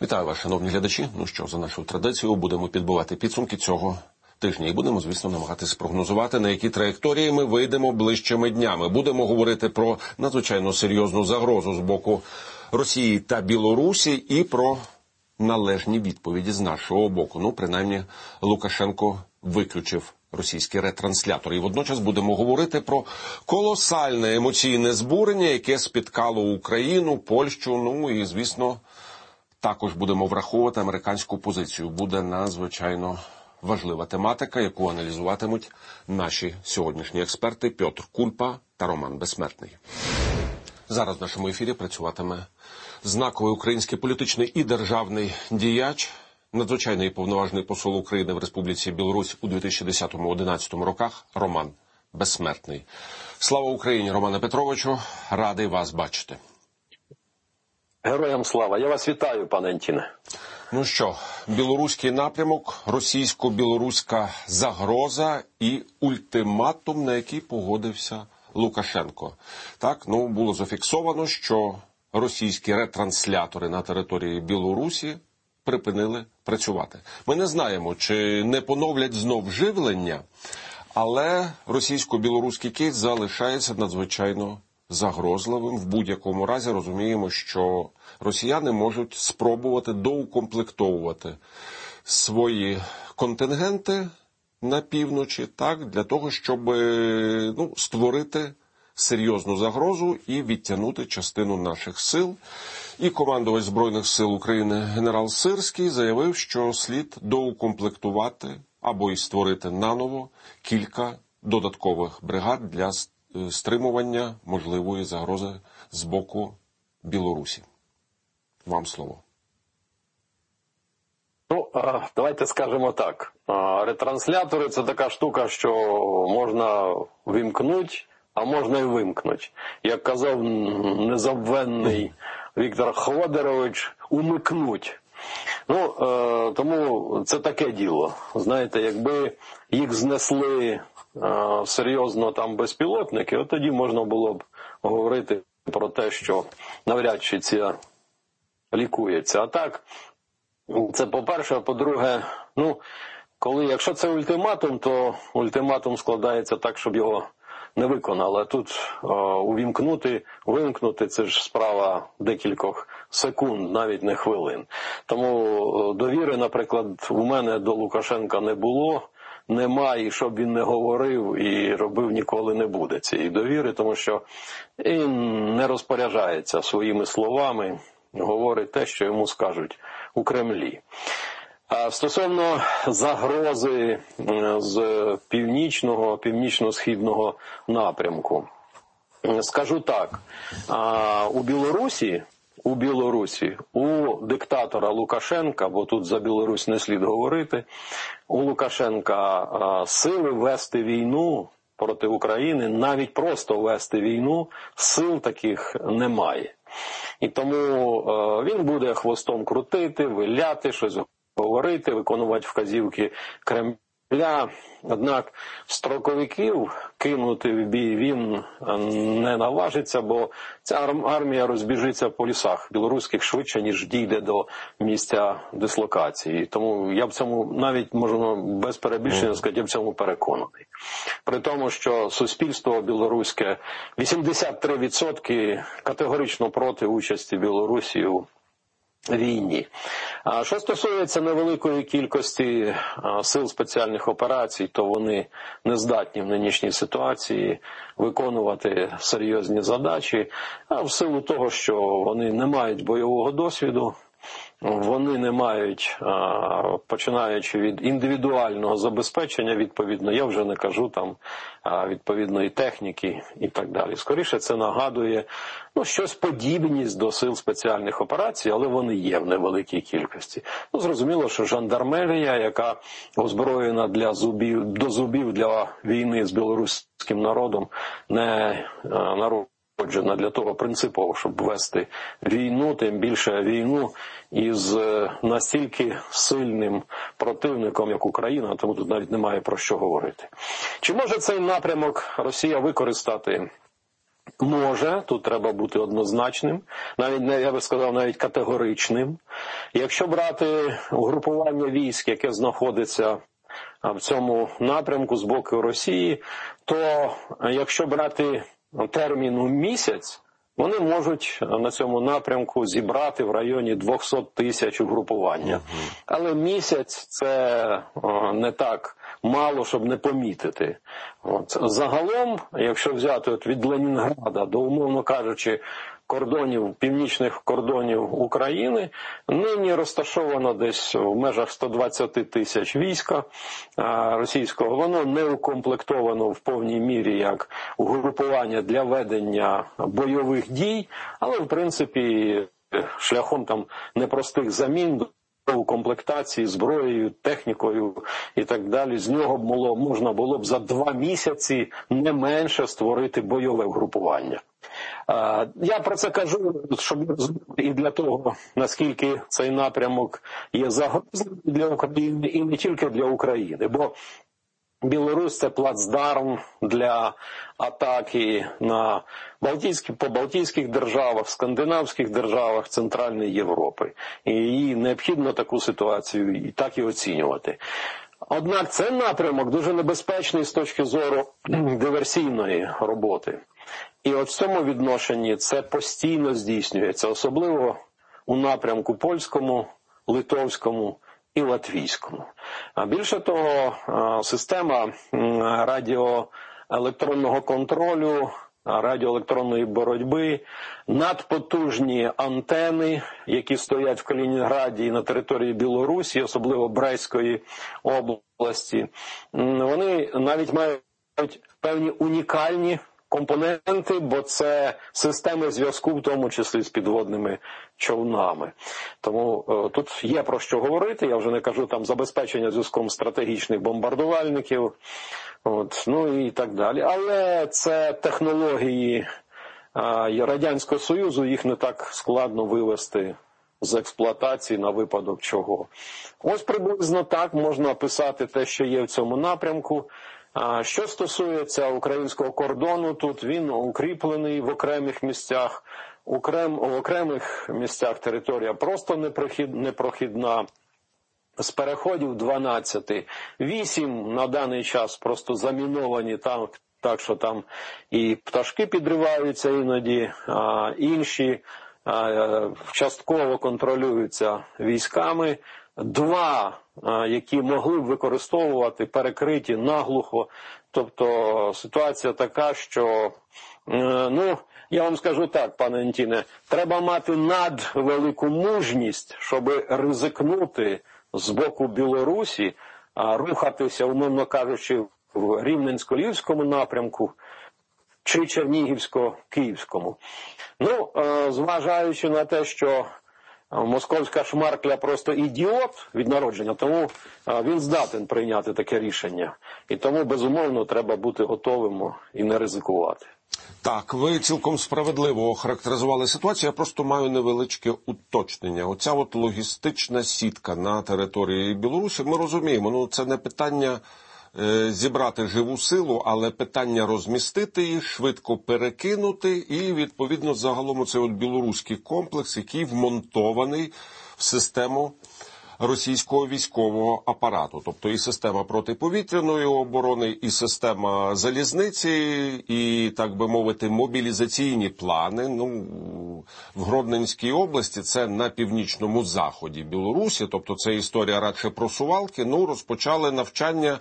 Вітаю вас, шановні глядачі. Ну що, за нашою традицією, будемо підбивати підсумки цього тижня. І будемо, звісно, намагатися спрогнозувати, на які траєкторії ми вийдемо ближчими днями. Будемо говорити про надзвичайно серйозну загрозу з боку Росії та Білорусі і про належні відповіді з нашого боку. Ну, принаймні, Лукашенко виключив російський ретранслятор. І водночас будемо говорити про колосальне емоційне збурення, яке спіткало Україну, Польщу, ну і, звісно, також будемо враховувати американську позицію. Буде надзвичайно важлива тематика, яку аналізуватимуть наші сьогоднішні експерти Петр Кульпа та Роман Безсмертний. Зараз в нашому ефірі працюватиме знаковий український політичний і державний діяч, надзвичайний і повноважний посол України в Республіці Білорусь у 2010-2011 роках Роман Безсмертний. Слава Україні, Романе Петровичу, радий вас бачити. Героям слава. Я вас вітаю, пане Антіне. Ну що, білоруський напрямок, російсько-білоруська загроза і ультиматум, на який погодився Лукашенко. Так, ну, було зафіксовано, що російські ретранслятори на території Білорусі припинили працювати. Ми не знаємо, чи не поновлять знов живлення, але російсько-білоруський кейс залишається надзвичайно загрозливим. В будь-якому разі розуміємо, що росіяни можуть спробувати доукомплектовувати свої контингенти на півночі, так, для того, щоб створити серйозну загрозу і відтягнути частину наших сил. І командувач Збройних сил України генерал Сирський заявив, що слід доукомплектувати або й створити наново кілька додаткових бригад для стримування можливої загрози з боку Білорусі. Вам слово. Ну, давайте скажемо так. Ретранслятори – це така штука, що можна вимкнути, а можна і вимкнути. Як казав незабвенний Віктор Хводерович, умикнуть. Ну, тому це таке діло. Знаєте, якби їх знесли серйозно там безпілотники, от тоді можна було б говорити про те, що навряд чи це лікується. А так, це по-перше, а по-друге, якщо це ультиматум, то ультиматум складається так, щоб його не виконали. А тут вимкнути – це ж справа декількох секунд, навіть не хвилин. Тому довіри, наприклад, у мене до Лукашенка не було, немає, і щоб він не говорив і робив, ніколи не буде цієї довіри, тому що він не розпоряджається своїми словами, говорить те, що йому скажуть у Кремлі. А стосовно загрози з північно-східного напрямку, скажу так, у Білорусі, у диктатора Лукашенка, бо тут за Білорусь не слід говорити, у Лукашенка сили вести війну проти України, навіть просто вести війну, сил таких немає. І тому він буде хвостом крутити, виляти, щось говорити, виконувати вказівки Кремля. Однак строковиків кинути в бій він не наважиться, бо ця армія розбіжиться по лісах білоруських швидше, ніж дійде до місця дислокації. Тому я в цьому, навіть можна без перебільшення сказати, я в цьому переконаний. При тому, що суспільство білоруське 83% категорично проти участі Білорусі у війні. А що стосується невеликої кількості сил спеціальних операцій, то вони не здатні в нинішній ситуації виконувати серйозні задачі, а в силу того, що вони не мають бойового досвіду, вони не мають, починаючи від індивідуального забезпечення, відповідно, я вже не кажу там відповідної техніки і так далі. Скоріше це нагадує щось подібність до сил спеціальних операцій, але вони є в невеликій кількості. Зрозуміло, що жандармерія, яка озброєна до зубів для війни з білоруським народом, не народжена для того принципово, щоб вести війну, тим більше війну із настільки сильним противником, як Україна, тому тут навіть немає про що говорити. Чи може цей напрямок Росія використати може, тут треба бути однозначним, навіть, я би сказав, навіть категоричним. Якщо брати угрупування військ, яке знаходиться в цьому напрямку з боку Росії, то якщо брати термін у місяць, вони можуть на цьому напрямку зібрати в районі 200 тисяч угрупування. Але місяць – це не так мало, щоб не помітити. Загалом, якщо взяти від Ленінграда до, умовно кажучи, кордонів, північних кордонів України, нині розташовано десь в межах 120 тисяч війська російського. Воно не укомплектовано в повній мірі як угрупування для ведення бойових дій, але, в принципі, шляхом там непростих замін, комплектації, зброєю, технікою і так далі, з нього можна було б за 2 місяці не менше створити бойове угрупування. Я про це кажу, щоб і для того, наскільки цей напрямок є загрозою для України, і не тільки для України, бо Білорусь – це плацдарм для атаки на по Балтійських державах, скандинавських державах Центральної Європи. І їй необхідно таку ситуацію і так і оцінювати. Однак цей напрямок дуже небезпечний з точки зору диверсійної роботи. І от в цьому відношенні це постійно здійснюється, особливо у напрямку польському, литовському і латвійському. А більше того, система радіоелектронного контролю, радіоелектронної боротьби, надпотужні антени, які стоять в Калінінграді і на території Білорусі, особливо Брестської області, вони навіть мають певні унікальні компоненти, бо це системи зв'язку, в тому числі з підводними човнами. Тому тут є про що говорити, я вже не кажу там забезпечення зв'язком стратегічних бомбардувальників, ну і так далі. Але це технології Радянського Союзу, їх не так складно вивести з експлуатації на випадок чого. Ось приблизно так можна описати те, що є в цьому напрямку. Що стосується українського кордону, тут він укріплений в окремих місцях, в окремих місцях територія просто непрохідна. З переходів 12, 8 на даний час просто заміновані так, що там і пташки підриваються іноді, а інші частково контролюються військами. 2, які могли б використовувати, перекриті наглухо. Тобто ситуація така, що, я вам скажу так, пане Антіне, треба мати надвелику мужність, щоб ризикнути з боку Білорусі, рухатися, умовно кажучи, в Рівненсько-Львівському напрямку чи Чернігівсько-Київському. Зважаючи на те, що московська шмаркля просто ідіот від народження, тому він здатен прийняти таке рішення. І тому, безумовно, треба бути готовим і не ризикувати. Так, ви цілком справедливо охарактеризували ситуацію. Я просто маю невеличке уточнення. Оця логістична сітка на території Білорусі, ми розуміємо, це не питання зібрати живу силу, але питання розмістити їх, швидко перекинути і, відповідно, загалом цей білоруський комплекс, який вмонтований в систему російського військового апарату. Тобто і система протиповітряної оборони, і система залізниці, і, так би мовити, мобілізаційні плани. В Гродненській області, це на північному заході Білорусі, тобто це історія радше про Сувалки, розпочали навчання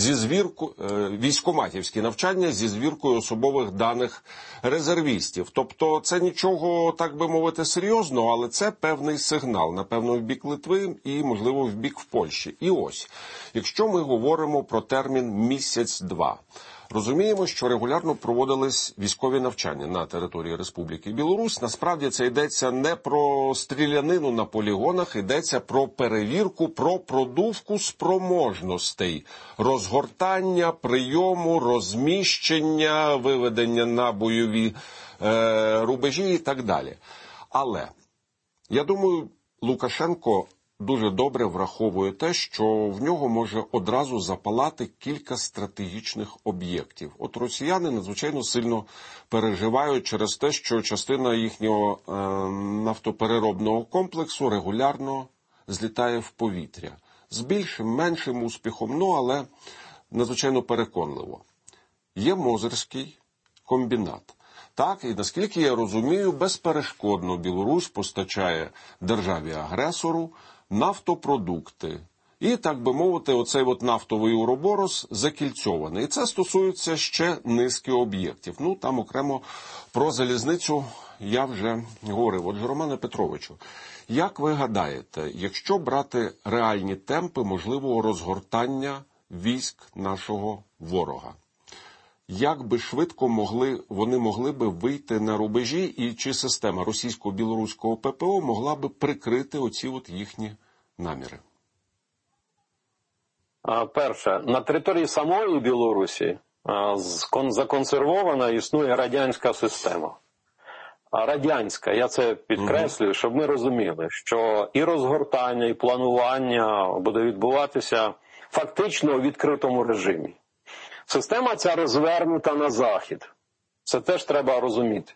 військоматівські навчання зі звіркою особових даних резервістів. Тобто це нічого, так би мовити, серйозного, але це певний сигнал, напевно, в бік Литви і, можливо, в бік в Польщі. І ось, якщо ми говоримо про термін місяць-два, розуміємо, що регулярно проводились військові навчання на території Республіки Білорусь. Насправді це йдеться не про стрілянину на полігонах, йдеться про перевірку, про продувку спроможностей, розгортання, прийому, розміщення, виведення на бойові рубежі і так далі. Але, я думаю, Лукашенко дуже добре враховує те, що в нього може одразу запалати кілька стратегічних об'єктів. От росіяни надзвичайно сильно переживають через те, що частина їхнього нафтопереробного комплексу регулярно злітає в повітря. З більшим, меншим успіхом, але надзвичайно переконливо. Є Мозирський комбінат. Так, і наскільки я розумію, безперешкодно Білорусь постачає державі-агресору нафтопродукти. І, так би мовити, оцей нафтовий уроборос закільцьований. І це стосується ще низки об'єктів. Там окремо про залізницю я вже говорив. Отже, Романе Петровичу, як ви гадаєте, якщо брати реальні темпи можливого розгортання військ нашого ворога, як би швидко вони могли би вийти на рубежі, і чи система російсько-білоруського ППО могла би прикрити оці їхні наміри? Перше, на території самої Білорусі законсервована існує радянська система. Радянська, я це підкреслюю, щоб ми розуміли, що і розгортання, і планування буде відбуватися фактично у відкритому режимі. Система ця розвернута на захід. Це теж треба розуміти.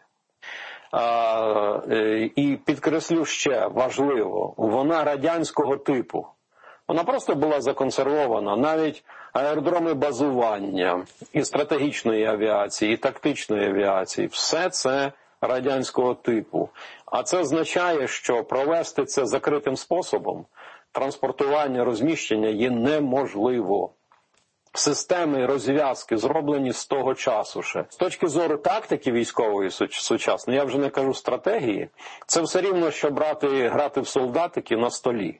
І підкреслю ще, важливо, вона радянського типу. Вона просто була законсервована. Навіть аеродроми базування і стратегічної авіації, і тактичної авіації. Все це радянського типу. А це означає, що провести це закритим способом, транспортування, розміщення є неможливо. Системи розв'язки зроблені з того часу ще. З точки зору тактики військової сучасної, я вже не кажу стратегії, це все рівно, що грати в солдатики на столі.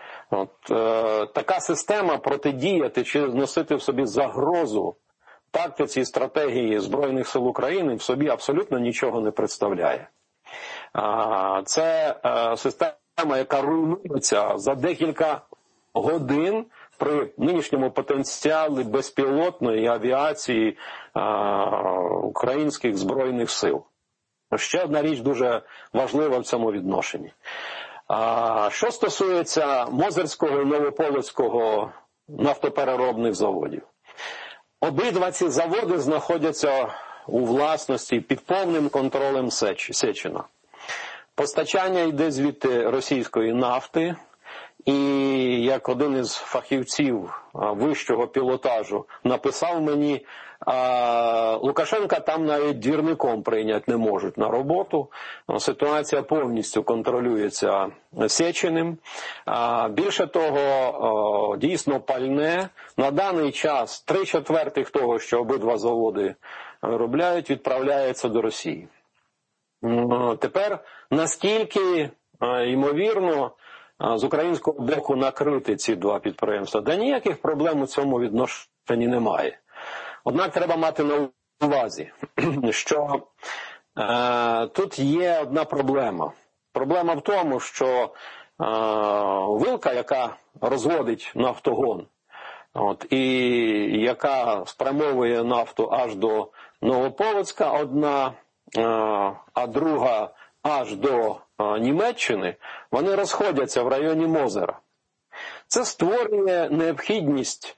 Така система протидіяти чи носити в собі загрозу тактиці і стратегії Збройних сил України в собі абсолютно нічого не представляє. Це система, яка руйнується за декілька годин при нинішньому потенціалі безпілотної авіації українських Збройних сил. Ще одна річ дуже важлива в цьому відношенні. Що стосується Мозирського і Новополоцького нафтопереробних заводів. Обидва ці заводи знаходяться у власності під повним контролем Сечина. Постачання йде звідти російської нафти, і як один із фахівців вищого пілотажу написав мені, Лукашенка там навіть двірником прийняти не можуть на роботу. Ситуація повністю контролюється Сеченим. Більше того, дійсно пальне. На даний час 3/4 того, що обидва заводи виробляють, відправляється до Росії. Тепер, наскільки, ймовірно, з українського боку накрити ці два підприємства? Да ніяких проблем у цьому відношенні немає. Однак треба мати на увазі, що тут є одна проблема. Проблема в тому, що вилка, яка розводить нафтогон, і яка спрямовує нафту аж до Новополоцька одна, а друга аж до Німеччини, вони розходяться в районі Мозера. Це створює необхідність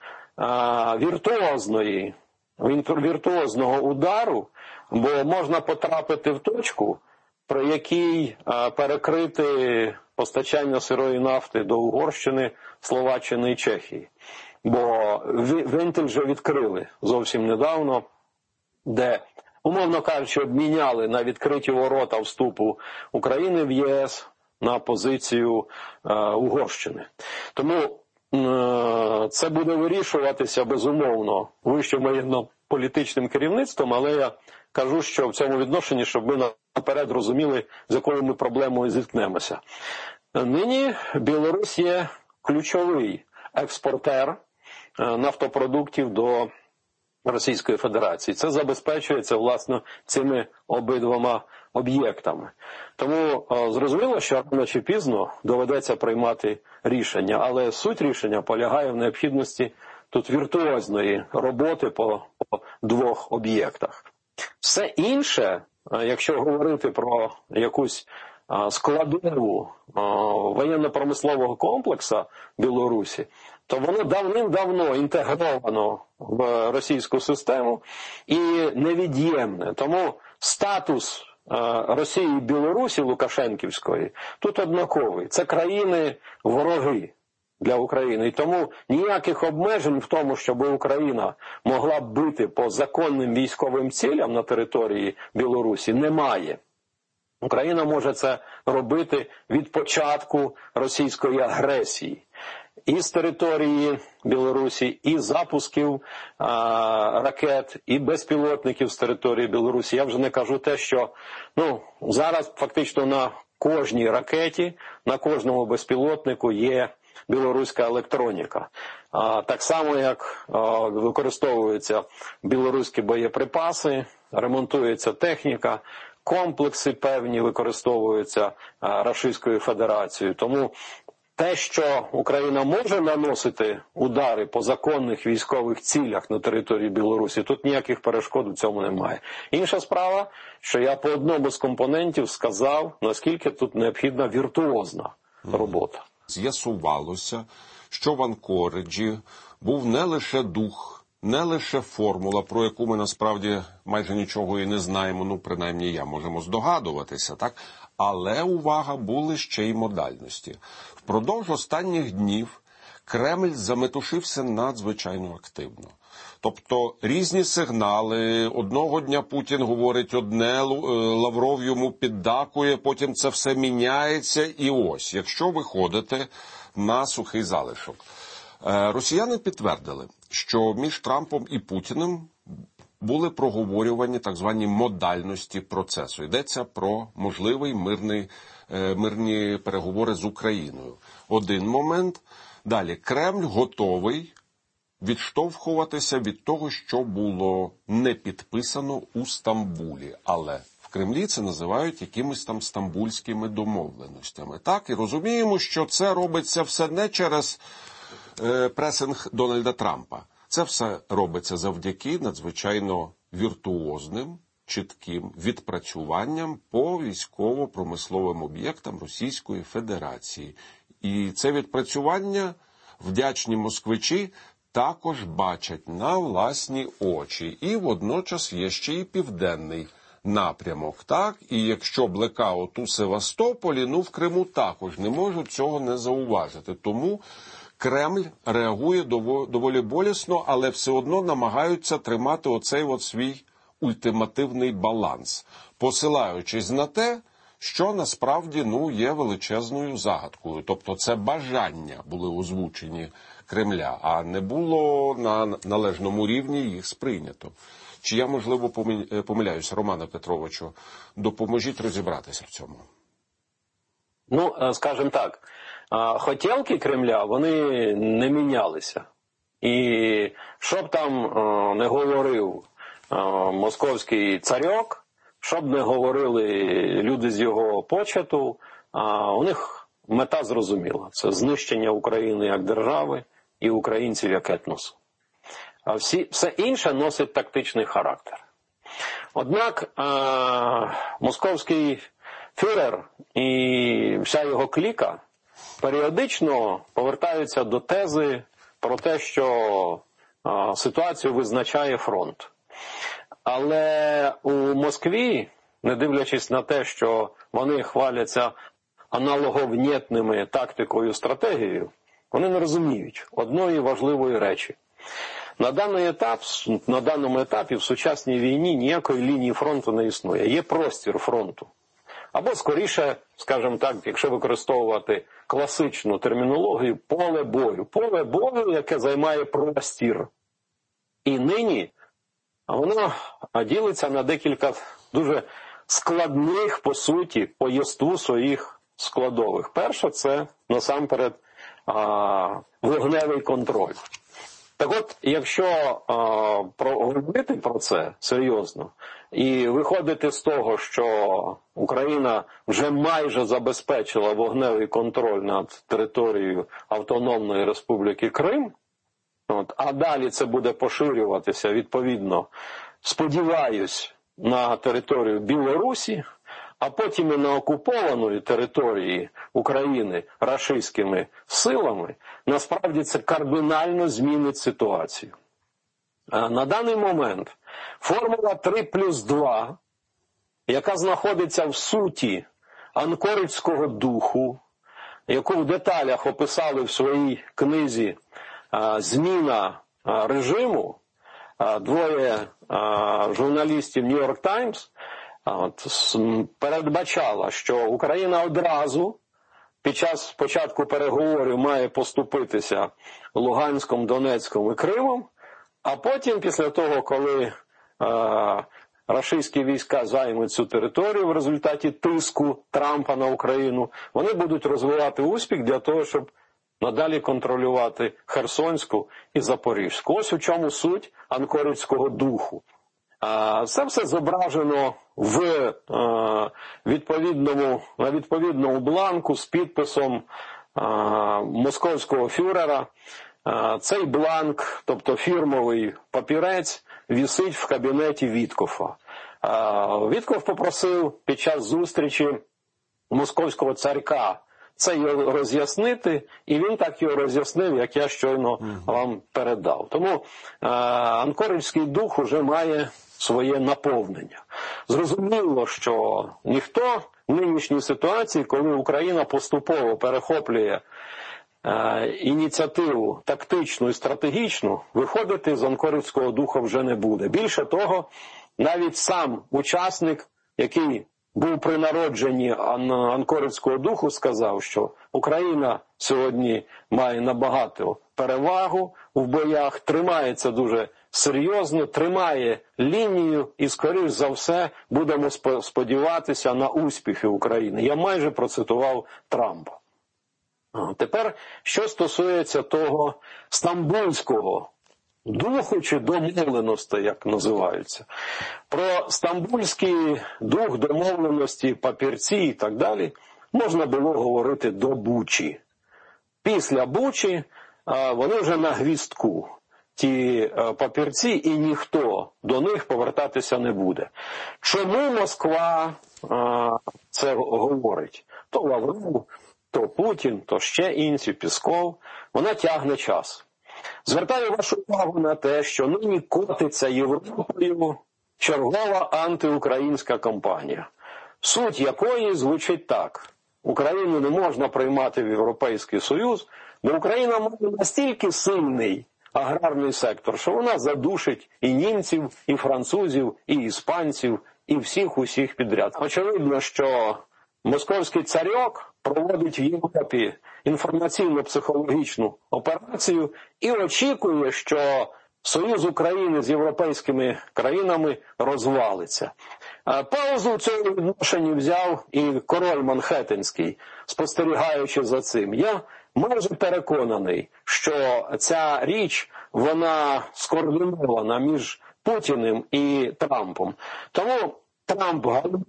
віртуозного удару, бо можна потрапити в точку, при якій перекрити постачання сирої нафти до Угорщини, Словаччини і Чехії. Бо вентиль вже відкрили зовсім недавно, де, умовно кажучи, обміняли на відкриті ворота вступу України в ЄС на позицію Угорщини. Тому це буде вирішуватися, безумовно, вищим воєнно-політичним керівництвом, але я кажу, що в цьому відношенні, щоб ми наперед розуміли, з якою ми проблемою зіткнемося. Нині Білорусь є ключовий експортер нафтопродуктів до Російської Федерації. Це забезпечується, власне, цими обидвома об'єктами. Тому зрозуміло, що рано чи пізно доведеться приймати рішення, але суть рішення полягає в необхідності тут віртуозної роботи по двох об'єктах. Все інше, якщо говорити про якусь складову воєнно-промислового комплексу Білорусі, то воно давним-давно інтегровано в російську систему і невід'ємне. Тому статус Росії і Білорусі Лукашенківської тут однаковий. Це країни-вороги для України. І тому ніяких обмежень в тому, щоб Україна могла б бити по законним військовим цілям на території Білорусі, немає. Україна може це робити від початку російської агресії. І з території Білорусі, і запусків ракет, і безпілотників з території Білорусі. Я вже не кажу те, що зараз фактично на кожній ракеті, на кожному безпілотнику є білоруська електроніка. Так само, як використовуються білоруські боєприпаси, ремонтується техніка, комплекси певні використовуються Російською Федерацією. Тому те, що Україна може наносити удари по законних військових цілях на території Білорусі, тут ніяких перешкод у цьому немає. Інша справа, що я по одному з компонентів сказав, наскільки тут необхідна віртуозна робота. З'ясувалося, що в Анкориджі був не лише дух, не лише формула, про яку ми насправді майже нічого і не знаємо, принаймні можемо здогадуватися, так? Але, увага, були ще й модальності. Впродовж останніх днів Кремль заметушився надзвичайно активно. Тобто різні сигнали, одного дня Путін говорить одне, Лавров йому піддакує, потім це все міняється. І ось, якщо виходите на сухий залишок. Росіяни підтвердили, що між Трампом і Путіним були проговорювані так звані модальності процесу. Йдеться про можливий мирні переговори з Україною. Один момент. Далі, Кремль готовий відштовхуватися від того, що було не підписано у Стамбулі. Але в Кремлі це називають якимись там стамбульськими домовленостями. Так, і розуміємо, що це робиться все не через пресинг Дональда Трампа. Це все робиться завдяки надзвичайно віртуозним, чітким відпрацюванням по військово-промисловим об'єктам Російської Федерації. І це відпрацювання вдячні москвичі також бачать на власні очі. І водночас є ще і південний напрямок. Так? І якщо блекаут у Севастополі, в Криму також не можуть цього не зауважити. Тому Кремль реагує доволі болісно, але все одно намагаються тримати оцей свій ультимативний баланс, посилаючись на те, що насправді є величезною загадкою. Тобто це бажання були озвучені Кремля, а не було на належному рівні їх сприйнято. Чи я, можливо, помиляюся, Романе Петровичу, допоможіть розібратися в цьому? Скажімо так, хотілки Кремля, вони не мінялися. І що б там не говорив московський царьок, що б не говорили люди з його почету, у них мета зрозуміла. Це знищення України як держави і українців як етносу. А все інше носить тактичний характер. Однак московський фюрер і вся його кліка періодично повертаються до тези про те, що ситуацію визначає фронт. Але у Москві, не дивлячись на те, що вони хваляться аналоговнєтними тактикою, стратегією, вони не розуміють одної важливої речі. На даному етапі в сучасній війні ніякої лінії фронту не існує. Є простір фронту. Або, скоріше, скажімо так, якщо використовувати класичну термінологію, поле бою. Поле бою, яке займає простір. І нині воно ділиться на декілька дуже складних, по суті, по єству своїх складових. Перше – це, насамперед, вогневий контроль. Так от, якщо говорити про це серйозно і виходити з того, що Україна вже майже забезпечила вогневий контроль над територією Автономної Республіки Крим, а далі це буде поширюватися, відповідно, сподіваюсь, на територію Білорусі, а потім і на окупованої території України рашистськими силами, насправді це кардинально змінить ситуацію. На даний момент формула 3+2, яка знаходиться в суті анкоридського духу, яку в деталях описали в своїй книзі «Зміна режиму», двоє журналістів New York Times, передбачала, що Україна одразу під час початку переговорів має поступитися Луганськом, Донецьком і Кримом, а потім, після того, коли рашистські війська займуть цю територію в результаті тиску Трампа на Україну, вони будуть розвивати успіх для того, щоб надалі контролювати Херсонську і Запорізьку. Ось у чому суть анкоридського духу. Це все зображено на відповідному бланку з підписом московського фюрера. Цей бланк, тобто фірмовий папірець, висить в кабінеті Віткофа. Віткоф попросив під час зустрічі московського царька це його роз'яснити, і він так його роз'яснив, як я щойно вам передав. Тому анкоридський дух уже має своє наповнення. Зрозуміло, що ніхто в нинішній ситуації, коли Україна поступово перехоплює ініціативу тактичну і стратегічну, виходити з анкоридського духа вже не буде. Більше того, навіть сам учасник, який був при народженні анкоридського духу, сказав, що Україна сьогодні має набагато перевагу в боях, тримається дуже серйозно, тримає лінію і, скоріш за все, будемо сподіватися на успіхи України. Я майже процитував Трампа. Тепер, що стосується того стамбульського духу чи домовленостей, як називаються. Про стамбульський дух, домовленості, папірці і так далі можна було говорити до Бучі. Після Бучі вони вже на гвіздку, ті папірці, і ніхто до них повертатися не буде. Чому Москва це говорить? То Лавров, то Путін, то ще інші, Пісков. Вона тягне час. Звертаю вашу увагу на те, що нині котиться Європою чергова антиукраїнська кампанія, суть якої звучить так. Україну не можна приймати в Європейський Союз, бо Україна має настільки сильний аграрний сектор, що вона задушить і німців, і французів, і іспанців, і всіх підряд. Очевидно, що московський царьок проводить в Європі інформаційно-психологічну операцію і очікує, що союз України з європейськими країнами розвалиться. Паузу в цьому відношенні взяв і король Манхеттенський, спостерігаючи за цим. Я майже переконаний, що ця річ, вона скоординована між Путіним і Трампом. Тому Трамп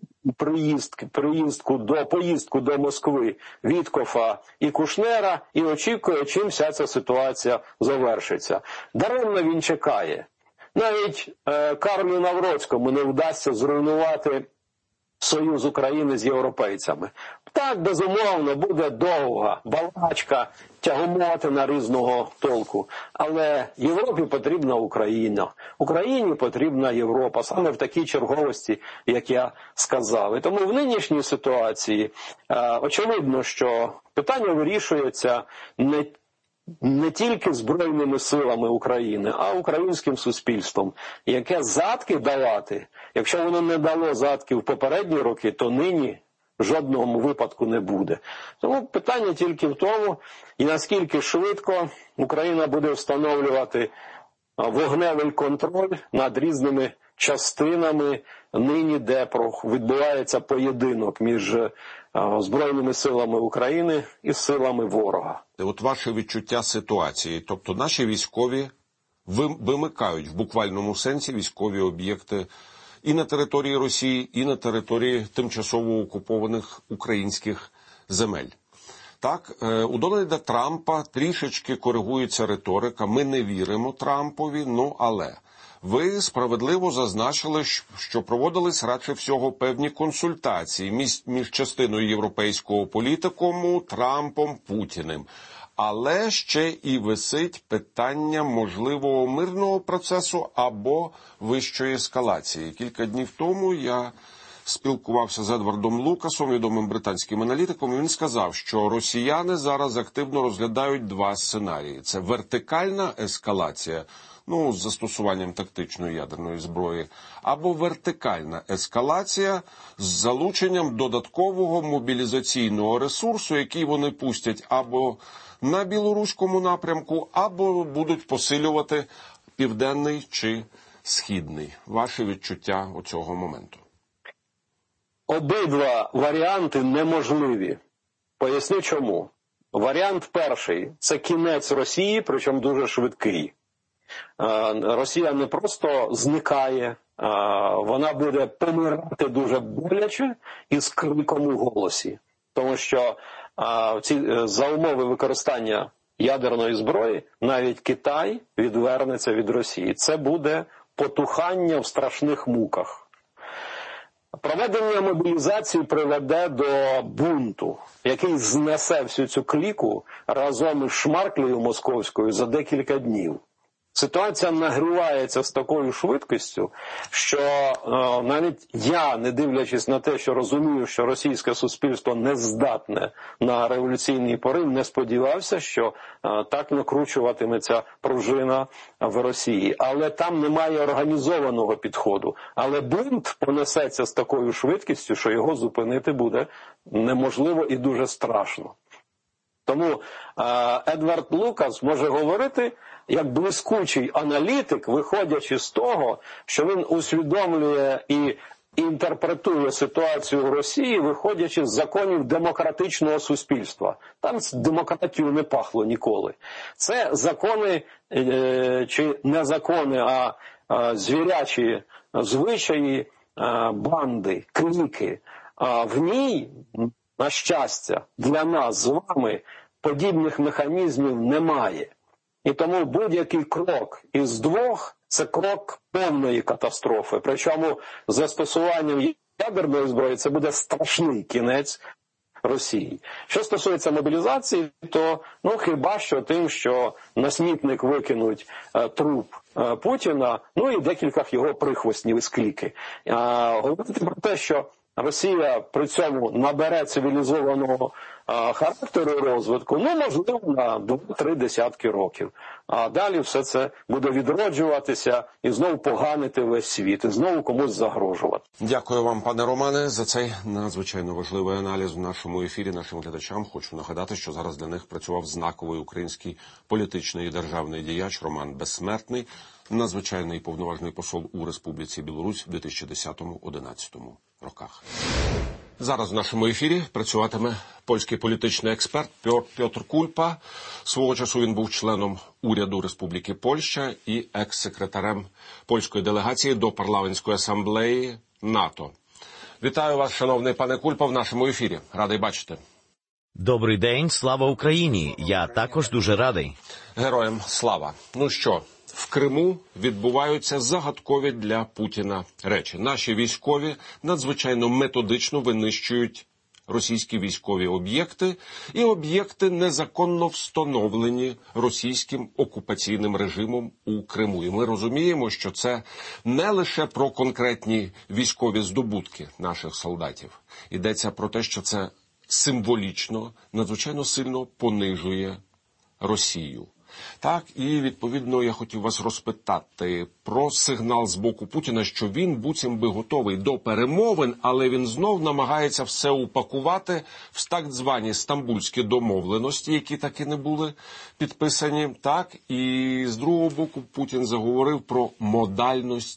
поїздку до Москви Віткофа і Кушнера і очікує, чим вся ця ситуація завершиться. Даремно він чекає. Навіть Карлю Навроцькому не вдасться зруйнувати союз України з європейцями. Так, безумовно, буде довга балачка, тягомотина різного толку. Але Європі потрібна Україна. Україні потрібна Європа. Саме в такій черговості, як я сказав. І тому в нинішній ситуації очевидно, що питання вирішується не тільки Збройними силами України, а українським суспільством, яке задки давати, якщо воно не дало задки в попередні роки, то нині в жодному випадку не буде. Тому питання тільки в тому, і наскільки швидко Україна буде встановлювати вогневий контроль над різними частинами нині, де відбувається поєдинок між Збройними силами України і силами ворога. От ваше відчуття ситуації, тобто наші військові вимикають в буквальному сенсі військові об'єкти і на території Росії, і на території тимчасово окупованих українських земель. Так, у Дональда Трампа трішечки коригується риторика, ми не віримо Трампові, але ви справедливо зазначили, що проводились радше всього певні консультації між частиною європейського політикуму, Трампом, Путіним. Але ще і висить питання можливого мирного процесу або вищої ескалації. Кілька днів тому я спілкувався з Едвардом Лукасом, відомим британським аналітиком, і він сказав, що росіяни зараз активно розглядають два сценарії. Це вертикальна ескалація, з застосуванням тактичної ядерної зброї, або вертикальна ескалація з залученням додаткового мобілізаційного ресурсу, який вони пустять або на білоруському напрямку, або будуть посилювати південний чи східний. Ваші відчуття у цього моменту? Обидва варіанти неможливі. Поясню чому. Варіант перший – це кінець Росії, причому дуже швидкий. Росія не просто зникає, вона буде помирати дуже боляче і з криком у голосі. Тому що за умови використання ядерної зброї навіть Китай відвернеться від Росії. Це буде потухання в страшних муках. Проведення мобілізації приведе до бунту, який знесе всю цю кліку разом із Шмарклею московською за декілька днів. Ситуація нагрівається з такою швидкістю, що навіть я, не дивлячись на те, що розумію, що російське суспільство не здатне на революційний порив, не сподівався, що так накручуватиметься пружина в Росії. Але там немає організованого підходу. Але бунт понесеться з такою швидкістю, що його зупинити буде неможливо і дуже страшно. Тому Едвард Лукас може говорити як блискучий аналітик, виходячи з того, що він усвідомлює і інтерпретує ситуацію в Росії, виходячи з законів демократичного суспільства. Там з демократією не пахло ніколи. Це закони, чи не закони, а звірячі звичаї банди, кліки. В ній, на щастя, для нас з вами подібних механізмів немає. І тому будь-який крок із двох – це крок повної катастрофи. Причому застосуванням ядерної зброї це буде страшний кінець Росії. Що стосується мобілізації, то хіба що тим, що на смітник викинуть труп Путіна, і декілька його прихвостнів із кліки. Говорити про те, що Росія при цьому набере цивілізованого характеру розвитку, можливо, на 2-3 десятки років. А далі все це буде відроджуватися і знову поганити весь світ, і знову комусь загрожувати. Дякую вам, пане Романе, за цей надзвичайно важливий аналіз в нашому ефірі. Нашим глядачам хочу нагадати, що зараз для них працював знаковий український політичний і державний діяч Роман Безсмертний, надзвичайний повноважний посол у Республіці Білорусь в 2010-2011 роках. Зараз в нашому ефірі працюватиме польський політичний експерт Пьотр Кульпа. Свого часу він був членом уряду Республіки Польща і екс-секретарем польської делегації до парламентської асамблеї НАТО. Вітаю вас, шановний пане Кульпа, в нашому ефірі. Радий бачити. Добрий день, слава Україні! Я також дуже радий. Героям слава! В Криму відбуваються загадкові для Путіна речі. Наші військові надзвичайно методично винищують російські військові об'єкти і об'єкти незаконно встановлені російським окупаційним режимом у Криму. І ми розуміємо, що це не лише про конкретні військові здобутки наших солдатів. Йдеться про те, що це символічно, надзвичайно сильно понижує Росію. Так, і відповідно я хотів вас розпитати про сигнал з боку Путіна, що він буцім би готовий до перемовин, але він знов намагається все упакувати в так звані стамбульські домовленості, які так і не були підписані. Так, і з другого боку Путін заговорив про модальність